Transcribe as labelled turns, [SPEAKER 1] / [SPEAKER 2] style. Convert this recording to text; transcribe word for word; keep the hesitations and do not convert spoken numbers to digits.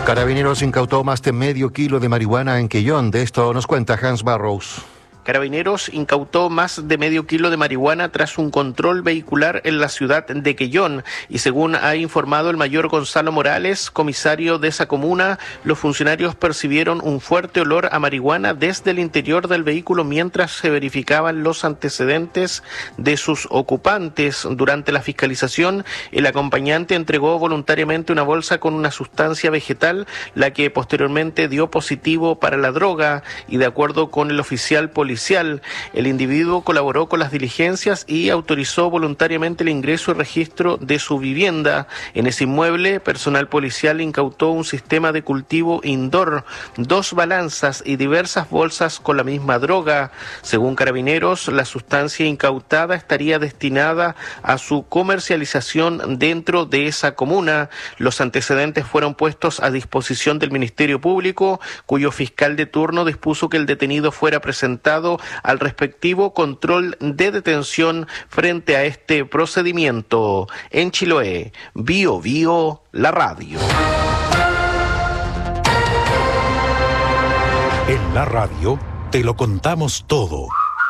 [SPEAKER 1] Carabineros incautó más de medio kilo de marihuana en Quellón. De esto nos cuenta Hans Barrows.
[SPEAKER 2] Carabineros incautó más de medio kilo de marihuana tras un control vehicular en la ciudad de Quellón y según ha informado el mayor Gonzalo Morales, comisario de esa comuna, los funcionarios percibieron un fuerte olor a marihuana desde el interior del vehículo mientras se verificaban los antecedentes de sus ocupantes. Durante la fiscalización, el acompañante entregó voluntariamente una bolsa con una sustancia vegetal, la que posteriormente dio positivo para la droga y de acuerdo con el oficial policial, el individuo colaboró con las diligencias y autorizó voluntariamente el ingreso y registro de su vivienda. En ese inmueble, personal policial incautó un sistema de cultivo indoor, dos balanzas y diversas bolsas con la misma droga. Según Carabineros, la sustancia incautada estaría destinada a su comercialización dentro de esa comuna. Los antecedentes fueron puestos a disposición del Ministerio Público, cuyo fiscal de turno dispuso que el detenido fuera presentado al respectivo control de detención frente a este procedimiento. En Chiloé, Bio Bio, la radio.
[SPEAKER 3] En la radio te lo contamos todo.